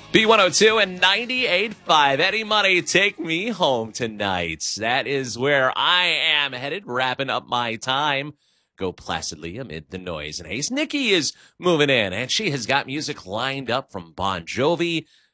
B102 and 98.5. Eddie Money, take me home tonight. That is where I am headed, wrapping up my time. Go placidly amid the noise and haze. Nikki is moving in, and she has got music lined up from Bon Jovi